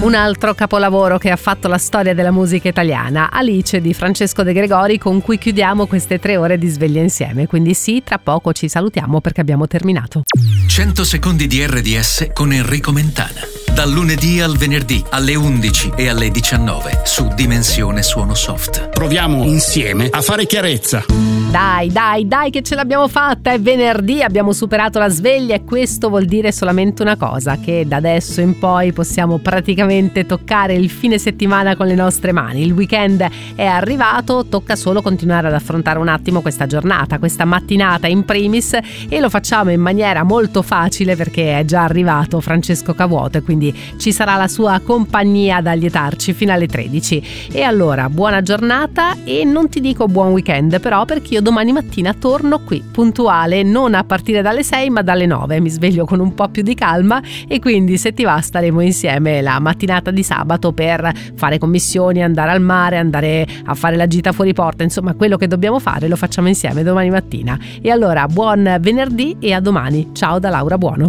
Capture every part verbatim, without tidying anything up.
Un altro capolavoro che ha fatto la storia della musica italiana, Alice di Francesco De Gregori, con cui chiudiamo queste tre ore di sveglia insieme. Quindi sì, tra poco ci salutiamo perché abbiamo terminato. cento secondi di R D S con Enrico Mentana. Dal lunedì al venerdì alle undici e alle diciannove su Dimensione Suono Soft. Proviamo insieme a fare chiarezza. Dai, dai, dai che ce l'abbiamo fatta, è venerdì, abbiamo superato la sveglia e questo vuol dire solamente una cosa, che da adesso in poi possiamo praticamente toccare il fine settimana con le nostre mani. Il weekend è arrivato, tocca solo continuare ad affrontare un attimo questa giornata, questa mattinata in primis, e lo facciamo in maniera molto facile perché è già arrivato Francesco Cavuoto e quindi ci sarà la sua compagnia ad allietarci fino alle tredici. E allora buona giornata e non ti dico buon weekend però, perché io domani mattina torno qui puntuale, non a partire dalle sei ma dalle nove, mi sveglio con un po' più di calma e quindi se ti va staremo insieme la mattinata di sabato per fare commissioni, andare al mare, andare a fare la gita fuori porta, insomma quello che dobbiamo fare lo facciamo insieme domani mattina. E allora buon venerdì e a domani, ciao da Laura Buono.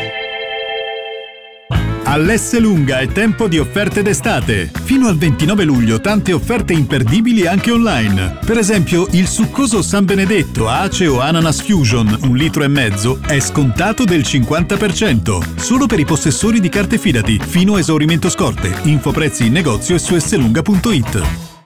All'Esselunga è tempo di offerte d'estate. Fino al ventinove luglio tante offerte imperdibili anche online. Per esempio il succoso San Benedetto Ace o Ananas Fusion un litro e mezzo è scontato del cinquanta per cento. Solo per i possessori di carte Fidati fino a esaurimento scorte. Info prezzi in negozio e su esselunga punto it.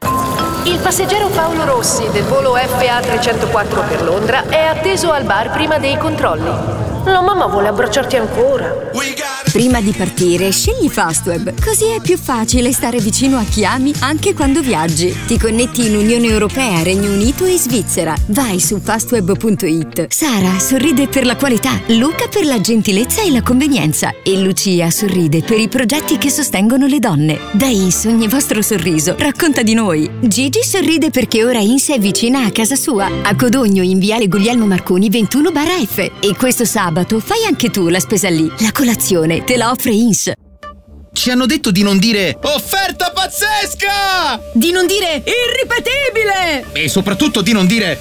Il passeggero Paolo Rossi del volo F A trecentoquattro per Londra è atteso al bar prima dei controlli. La mamma vuole abbracciarti ancora. Prima di partire, scegli Fastweb, così è più facile stare vicino a chi ami anche quando viaggi. Ti connetti in Unione Europea, Regno Unito e Svizzera. Vai su fastweb punto it. Sara sorride per la qualità, Luca per la gentilezza e la convenienza e Lucia sorride per i progetti che sostengono le donne. Da I S ogni vostro sorriso racconta di noi. Gigi sorride perché ora I N S è vicina a casa sua, a Codogno in viale Guglielmo Marconi ventuno barra F. E questo sabato fai anche tu la spesa lì. La colazione te la offre I N S. Ci hanno detto di non dire offerta pazzesca! Di non dire irripetibile! E soprattutto di non dire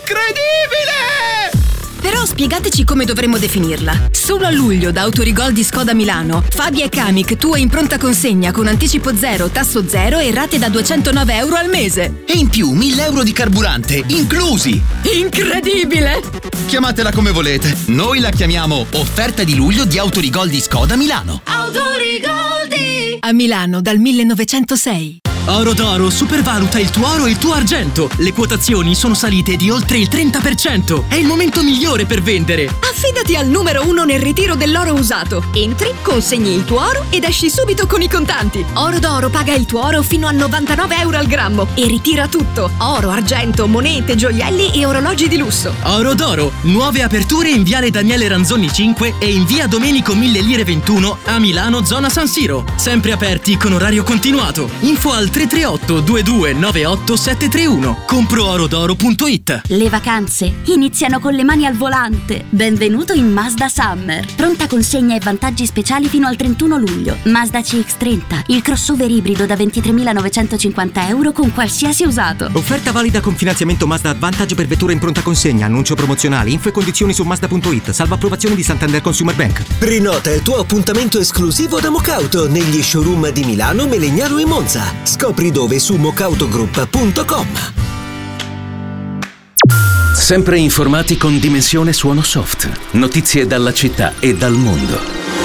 incredibile! Però spiegateci come dovremmo definirla. Solo a luglio da Autorigol di Skoda Milano, Fabia e Kamiq tua in pronta consegna con anticipo zero, tasso zero e rate da duecentonove euro al mese. E in più mille euro di carburante inclusi. Incredibile! Chiamatela come volete. Noi la chiamiamo offerta di luglio di Autorigol di Skoda Milano. Autorigol di... A Milano dal millenovecentosei. Oro d'Oro supervaluta il tuo oro e il tuo argento. Le quotazioni sono salite di oltre il trenta per cento. È il momento migliore per vendere. Affidati al numero uno nel ritiro dell'oro usato. Entri, consegni il tuo oro ed esci subito con i contanti. Oro d'Oro paga il tuo oro fino a novantanove euro al grammo e ritira tutto: oro, argento, monete, gioielli e orologi di lusso. Oro d'Oro, nuove aperture in viale Daniele Ranzoni cinque e in via Domenico Mille Lire ventuno a Milano, zona San Siro. Sempre aperti con orario continuato. Info al tre tre otto due due nove otto sette tre uno. compro oro d'oro punto it. Le vacanze iniziano con le mani al volante. Benvenuto in Mazda Summer. Pronta consegna e vantaggi speciali fino al trentuno luglio. Mazda C X trenta, il crossover ibrido da ventitremilanovantocinquanta euro con qualsiasi usato. Offerta valida con finanziamento Mazda Advantage per vetture in pronta consegna. Annuncio promozionale. Info e condizioni su Mazda punto it. Salvo approvazione di Santander Consumer Bank. Prenota il tuo appuntamento esclusivo da Mocauto negli showroom di Milano, Melegnano e Monza. Scopri dove su mocautogroup punto com. Sempre informati con Dimensione Suono Soft. Notizie dalla città e dal mondo.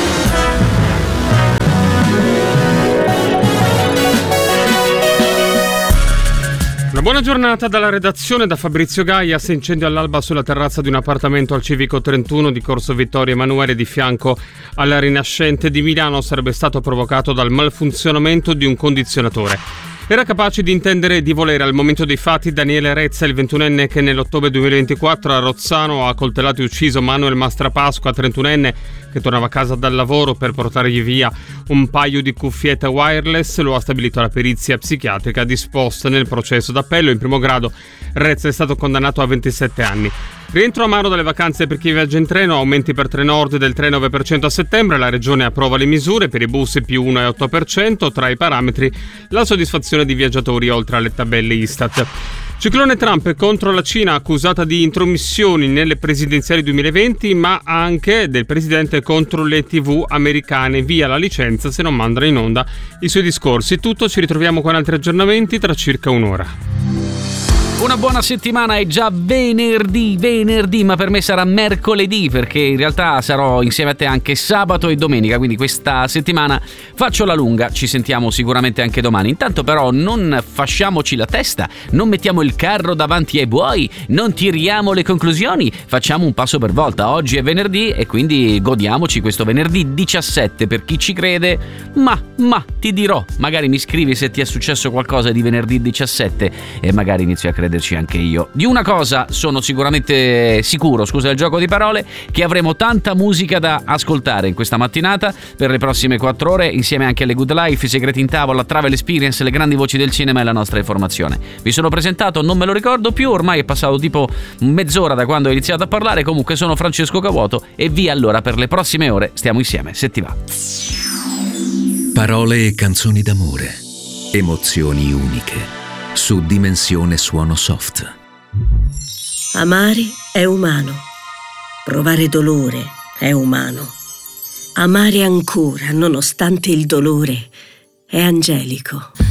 Una buona giornata dalla redazione, da Fabrizio Gaias. Incendio all'alba sulla terrazza di un appartamento al Civico trentuno di Corso Vittorio Emanuele di fianco alla Rinascente di Milano. Sarebbe stato provocato dal malfunzionamento di un condizionatore. Era capace di intendere e di volere. Al momento dei fatti Daniele Rezza, il ventunenne che nell'ottobre duemilaventiquattro a Rozzano ha coltellato e ucciso Manuel Mastrapasqua, trentunenne, che tornava a casa dal lavoro per portargli via un paio di cuffiette wireless. Lo ha stabilito la perizia psichiatrica disposta nel processo d'appello. In primo grado Rezza è stato condannato a ventisette anni. Rientro amaro dalle vacanze per chi viaggia in treno, aumenti per Trenord del tre virgola nove per cento a settembre, la regione approva le misure per i bus più uno virgola otto per cento, tra i parametri la soddisfazione di viaggiatori oltre alle tabelle Istat. Ciclone Trump contro la Cina, accusata di intromissioni nelle presidenziali duemilaventi, ma anche del presidente contro le tivù americane, via la licenza se non mandano in onda i suoi discorsi. Tutto, ci ritroviamo con altri aggiornamenti tra circa un'ora. Una buona settimana, è già venerdì, venerdì, ma per me sarà mercoledì, perché in realtà sarò insieme a te anche sabato e domenica, quindi questa settimana faccio la lunga, ci sentiamo sicuramente anche domani. Intanto però non fasciamoci la testa, non mettiamo il carro davanti ai buoi, non tiriamo le conclusioni, facciamo un passo per volta. Oggi è venerdì e quindi godiamoci questo venerdì diciassette, per chi ci crede, ma, ma ti dirò, magari mi scrivi se ti è successo qualcosa di venerdì diciassette e magari inizio a credere anche io. Di una cosa sono sicuramente sicuro, scusa il gioco di parole, che avremo tanta musica da ascoltare in questa mattinata per le prossime quattro ore, insieme anche alle Good Life, i segreti in tavola, Travel Experience, le grandi voci del cinema e la nostra informazione. Vi sono presentato, non me lo ricordo più, ormai è passato tipo mezz'ora da quando ho iniziato a parlare. Comunque sono Francesco Cavuoto e via allora per le prossime ore, stiamo insieme, se ti va. Parole e canzoni d'amore, emozioni uniche, su Dimensione Suono Soft. Amare è umano, provare dolore è umano, amare ancora nonostante il dolore è angelico.